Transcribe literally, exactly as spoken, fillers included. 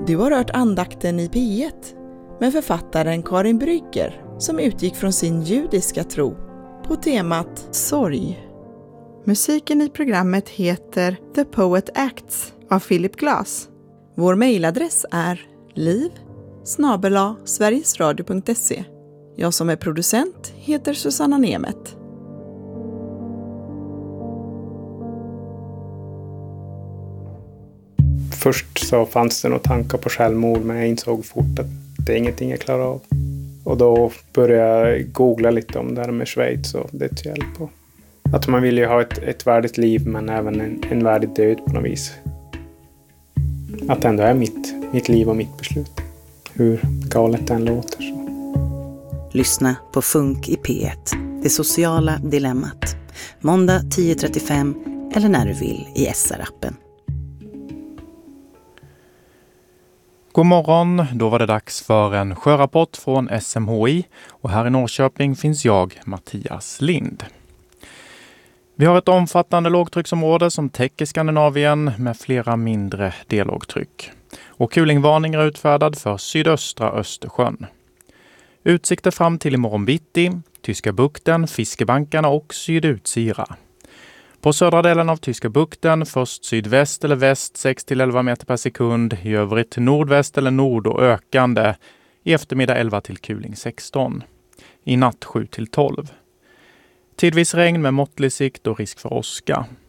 Du har hört andakten i P ett med författaren Karin Brygger som utgick från sin judiska tro på temat sorg. Musiken i programmet heter The Poet Acts av Philip Glass. Vår mejladress är liv snabel-a sverigesradio punkt se. Jag som är producent heter Susanna Nemet. Först så fanns det några tankar på självmord, men jag insåg fort att det är ingenting jag klarar av. Och då började jag googla lite om det här med Schweiz och dödshjälp. Och att man vill ju ha ett, ett värdigt liv, men även en, en värdig död på något vis. Att det ändå är mitt, mitt liv och mitt beslut. Hur galet den låter så. Lyssna på Funk i P ett, det sociala dilemmat. Måndag tio trettiofem eller när du vill i S R-appen. God morgon, då var det dags för en sjörapport från S M H I och här i Norrköping finns jag, Mattias Lind. Vi har ett omfattande lågtrycksområde som täcker Skandinavien med flera mindre dellågtryck. Och kulingvarning är utfärdad för sydöstra Östersjön. Utsikter fram till imorgon bitti, Tyska bukten, Fiskebankarna och Sydutsira. På södra delen av Tyska bukten först sydväst eller väst sex till elva meter per sekund, i övrigt nordväst eller nord och ökande, i eftermiddag elva till kuling sexton, i natt sju till tolv. Tidvis regn med måttlig sikt och risk för åska.